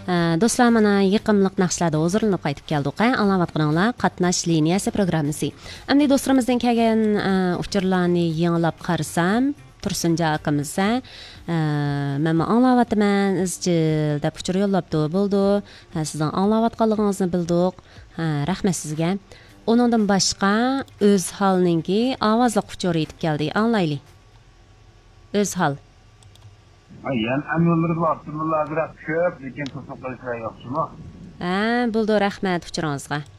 Do'stlar, mana yiqimliq naqshlarda o'zirinib qaytib keldik. Anglayotganinglar qatnash liniyasi programmasi. Endi do'stlarimizdan kelgan uchurlarni yanglab qarasam, Tursunja akamizda men anglayapman, izchil deb uchur yo'llabdi, bo'ldi. Sizning anglayotganligingizni bildik. Rahmat sizga. Onundan boshqa o'z halninki ovozli uchur yetib keldi. Anglayli. O'z hal. Ayyan amyolları var. Bunlar biraz köp, lekin to'siq qilishlar yo'qmi? Bo'ldi, rahmat uchuringizga.